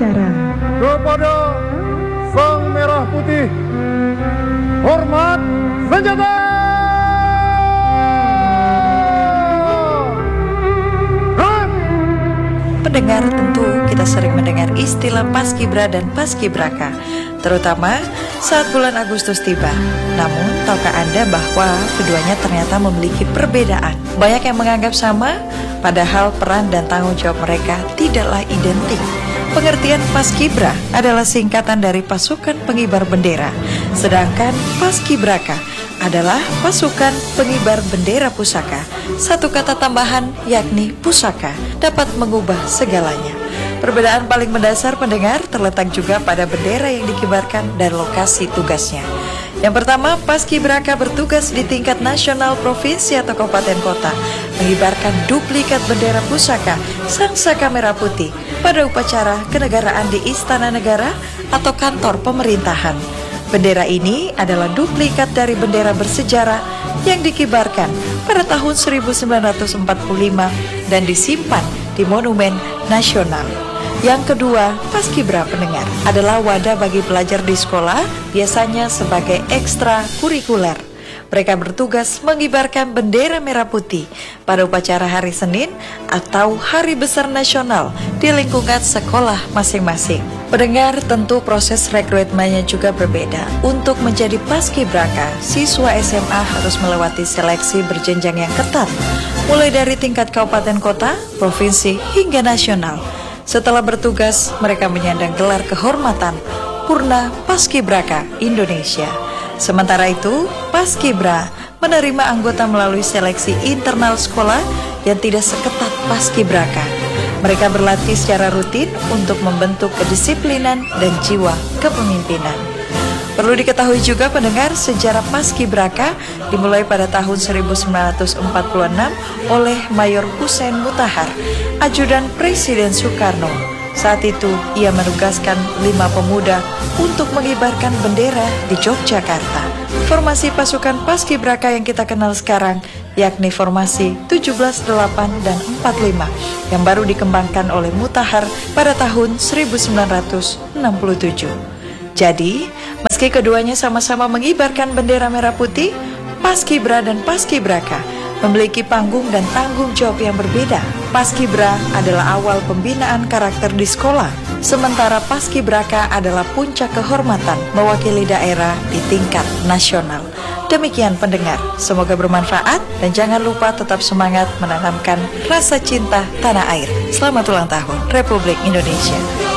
upacara. Kepada Sang Merah Putih, hormat senjata! Pendengar, tentu kita sering mendengar istilah Paskibra dan Paskibraka, terutama saat bulan Agustus tiba. Namun, tahukah Anda bahwa keduanya ternyata memiliki perbedaan? Banyak yang menganggap sama, padahal peran dan tanggung jawab mereka tidaklah identik. Pengertian Paskibra adalah singkatan dari pasukan pengibar bendera, sedangkan Paskibraka adalah pasukan pengibar bendera pusaka. Satu kata tambahan, yakni pusaka, dapat mengubah segalanya. Perbedaan paling mendasar, pendengar, terletak juga pada bendera yang dikibarkan dan lokasi tugasnya. Yang pertama, Paskibraka bertugas di tingkat nasional, provinsi atau kabupaten kota, mengibarkan duplikat bendera pusaka Sang Saka Merah Putih pada upacara kenegaraan di Istana Negara atau kantor pemerintahan. Bendera ini adalah duplikat dari bendera bersejarah yang dikibarkan pada tahun 1945 dan disimpan di Monumen Nasional. Yang kedua, Paskibra, pendengar, adalah wadah bagi pelajar di sekolah, biasanya sebagai ekstra kurikuler. Mereka bertugas mengibarkan bendera merah putih pada upacara hari Senin atau Hari Besar Nasional di lingkungan sekolah masing-masing. Pendengar, tentu proses rekrutmennya juga berbeda. Untuk menjadi Paskibraka, siswa SMA harus melewati seleksi berjenjang yang ketat, mulai dari tingkat kabupaten kota, provinsi, hingga nasional. Setelah bertugas, mereka menyandang gelar kehormatan Purna Paskibraka Indonesia. Sementara itu, Paskibra menerima anggota melalui seleksi internal sekolah yang tidak seketat Paskibraka. Mereka berlatih secara rutin untuk membentuk kedisiplinan dan jiwa kepemimpinan. Perlu diketahui juga, pendengar, sejarah Paskibraka dimulai pada tahun 1946 oleh Mayor Hussein Mutahar, ajudan Presiden Soekarno. Saat itu, ia menugaskan 5 pemuda untuk mengibarkan bendera di Yogyakarta. Formasi pasukan Paskibraka yang kita kenal sekarang, yakni formasi 17-8 dan 45, yang baru dikembangkan oleh Mutahar pada tahun 1967. Jadi, meski keduanya sama-sama mengibarkan bendera merah putih, Paskibra dan Paskibraka memiliki panggung dan tanggung jawab yang berbeda. Paskibra adalah awal pembinaan karakter di sekolah, sementara Paskibraka adalah puncak kehormatan mewakili daerah di tingkat nasional. Demikian, pendengar, semoga bermanfaat dan jangan lupa tetap semangat menanamkan rasa cinta tanah air. Selamat ulang tahun Republik Indonesia.